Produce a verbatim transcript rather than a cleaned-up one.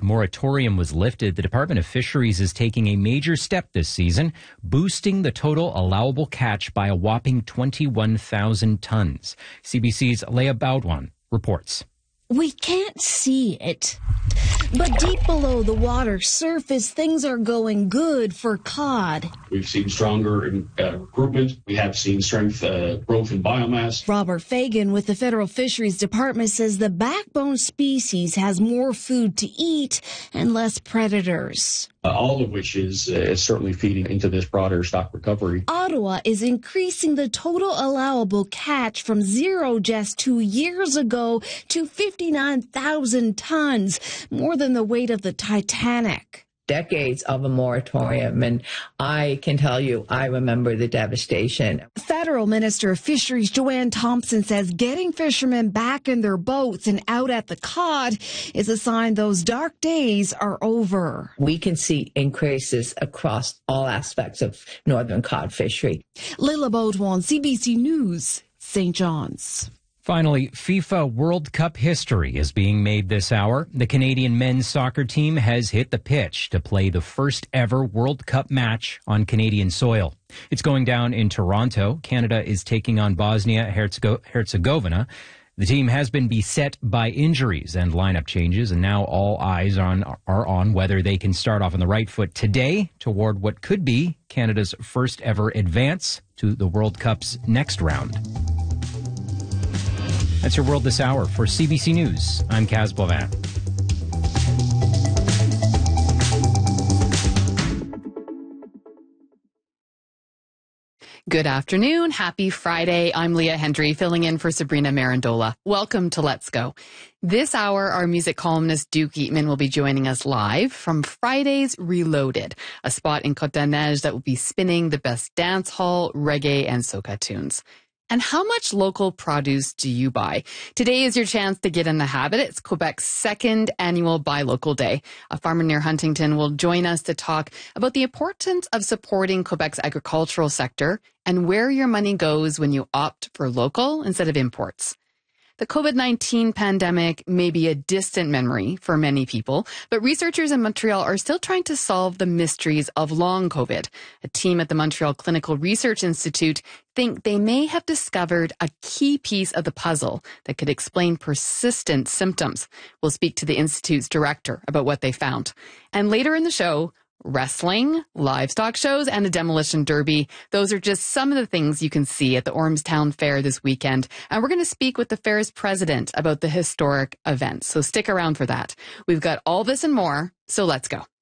moratorium was lifted, the Department of Fisheries is taking a major step this season, boosting the total allowable catch by a whopping twenty-one thousand tons. C B C's Leah Baudouin reports. We can't see it, but deep below the water surface, things are going good for cod. We've seen stronger in, uh, recruitment. We have seen strength, uh, growth in biomass. Robert Fagan with the Federal Fisheries Department says the backbone species has more food to eat and less predators. Uh, all of which is, uh, is certainly feeding into this broader stock recovery. Ottawa is increasing the total allowable catch from zero just two years ago to fifty-nine thousand tons, more than the weight of the Titanic. Decades of a moratorium, and I can tell you, I remember the devastation. Federal Minister of Fisheries Joanne Thompson says getting fishermen back in their boats and out at the cod is a sign those dark days are over. We can see increases across all aspects of northern cod fishery. Leila Baudouin, C B C News, Saint John's. Finally, FIFA World Cup history is being made this hour. The Canadian men's soccer team has hit the pitch to play the first ever World Cup match on Canadian soil. It's going down in Toronto. Canada is taking on Bosnia-Herzegovina. The team has been beset by injuries and lineup changes, and now all eyes on, are on whether they can start off on the right foot today toward what could be Canada's first ever advance to the World Cup's next round. That's your World This Hour. For C B C News, I'm Kaz Blavin. Good afternoon. Happy Friday. I'm Leah Hendry, filling in for Sabrina Marandola. Welcome to Let's Go. This hour, our music columnist Duke Eatman will be joining us live from Fridays Reloaded, a spot in Côte d'Arneige that will be spinning the best dance hall, reggae, and soca tunes. And how much local produce do you buy? Today is your chance to get in the habit. It's Quebec's second annual Buy Local Day. A farmer near Huntington will join us to talk about the importance of supporting Quebec's agricultural sector and where your money goes when you opt for local instead of imports. The COVID nineteen pandemic may be a distant memory for many people, but researchers in Montreal are still trying to solve the mysteries of long COVID. A team at the Montreal Clinical Research Institute think they may have discovered a key piece of the puzzle that could explain persistent symptoms. We'll speak to the Institute's director about what they found. And later in the show, wrestling, livestock shows, and a demolition derby. Those are just some of the things you can see at the Ormstown Fair this weekend. And we're going to speak with the fair's president about the historic event. So stick around for that. We've got all this and more, so let's go.